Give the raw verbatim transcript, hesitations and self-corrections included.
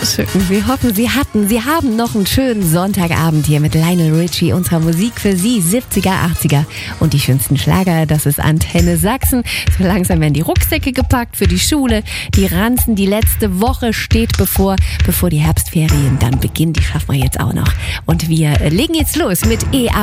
Schön. Wir hoffen, Sie hatten, Sie haben noch einen schönen Sonntagabend hier mit Lionel Richie, unserer Musik für Sie, siebziger, achtziger und die schönsten Schlager. Das ist Antenne Sachsen. So langsam werden die Rucksäcke gepackt für die Schule, die Ranzen. Die letzte Woche steht bevor, bevor die Herbstferien dann beginnen. Die schaffen wir jetzt auch noch. Und wir legen jetzt los mit E A